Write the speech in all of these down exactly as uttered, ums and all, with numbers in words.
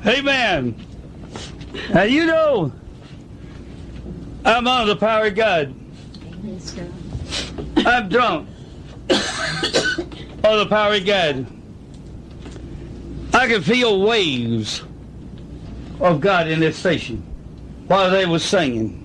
Amen. Now you know, I'm under the power of God. I'm drunk under the power of God. I can feel waves of God in this station while they were singing.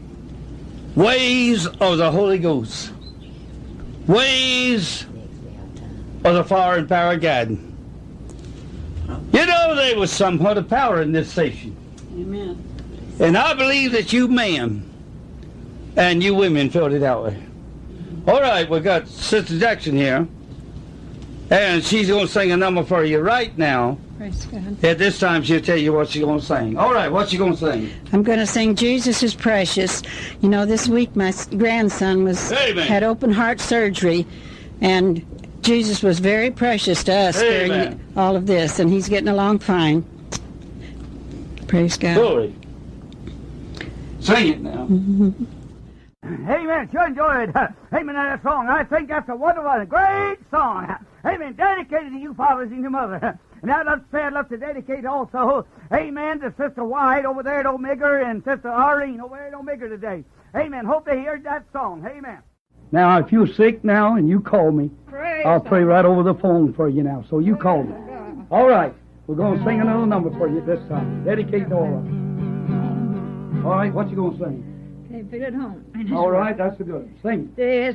Waves of the Holy Ghost. Waves of the fire and power of God. You know, there was somewhat of power in this station. Amen. And I believe that you men and you women felt it that way. All right, we got Sister Jackson here. And she's going to sing a number for you right now. Praise God. At this time, she'll tell you what she's going to sing. All right, what's she going to sing? I'm going to sing Jesus is Precious. You know, this week my s- grandson was Amen. had open heart surgery, and Jesus was very precious to us Amen. during all of this, and he's getting along fine. Praise God. Glory. Sing it now. Amen. Sure enjoyed. Amen. That song. I think that's a wonderful, a great song. Amen. Dedicated to you fathers and your mother. And I'd love to say I'd love to dedicate also, amen, to Sister White over there at Omega and Sister Irene over there at Omega today. Amen. Hope they heard that song. Amen. Now, if you're sick now and you call me, Praise I'll pray right over the phone for you now. So you call me. All right. We're going to sing another number for you this time. Dedicate to all of us. All right. What you going to sing? Can't feel at home. All right. That's a good one. Sing. This